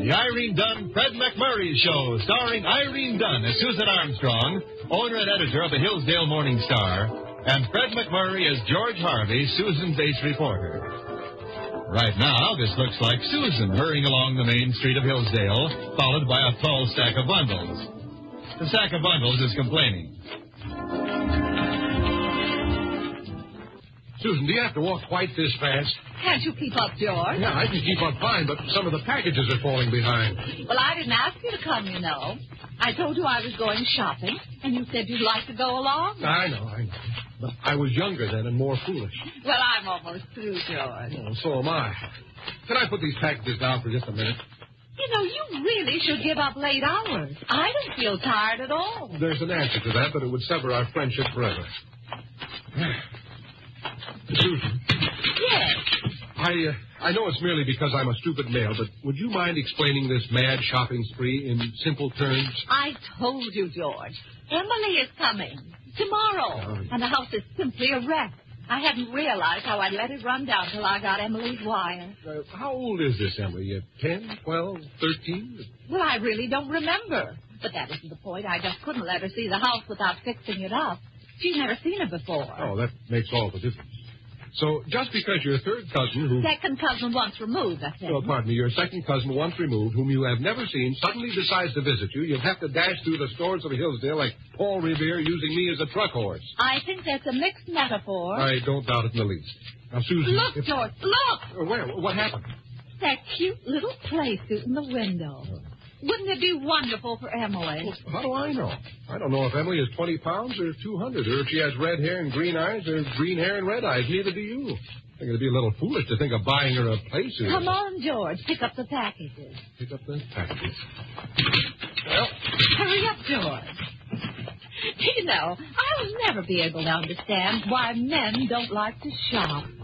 The Irene Dunn Fred McMurray Show, starring Irene Dunn as Susan Armstrong, owner and editor of the Hillsdale Morning Star, and Fred McMurray as George Harvey, Susan's ace reporter. Right now, this looks like Susan hurrying along the main street of Hillsdale, followed by a tall stack of bundles. The stack of bundles is complaining. Susan, do you have to walk quite this fast? Can't you keep up, George? Yeah, I can keep up fine, but some of the packages are falling behind. Well, I didn't ask you to come, you know. I told you I was going shopping, and you said you'd like to go along. I know. But I was younger then and more foolish. Well, I'm almost through, George. Oh, so am I. Can I put these packages down for just a minute? You know, you really should give up late hours. I don't feel tired at all. There's an answer to that, but it would sever our friendship forever. Susan. Yes. I know it's merely because I'm a stupid male, but would you mind explaining this mad shopping spree in simple terms? I told you, George. Emily is coming tomorrow, and the house is simply a wreck. I hadn't realized how I'd let it run down till I got Emily's wire. How old is this, Emily? 10, 12, 13? Well, I really don't remember. But that isn't the point. I just couldn't let her see the house without fixing it up. She's never seen it before. Oh, that makes all the difference. So, just because your third cousin who... Second cousin once removed, I think. Oh, pardon me. Your second cousin once removed, whom you have never seen, suddenly decides to visit you. You'll have to dash through the stores of Hillsdale like Paul Revere using me as a truck horse. I think that's a mixed metaphor. I don't doubt it in the least. Now, Susan... Look, George, look! Where? What happened? That cute little place suit in the window. Wouldn't it be wonderful for Emily? Well, how do I know? I don't know if Emily is 20 pounds or 200, or if she has red hair and green eyes or green hair and red eyes. Neither do you. I think it'd be a little foolish to think of buying her a place. Come on, George. Pick up the packages. Pick up the packages. Well, hurry up, George. You know, I will never be able to understand why men don't like to shop.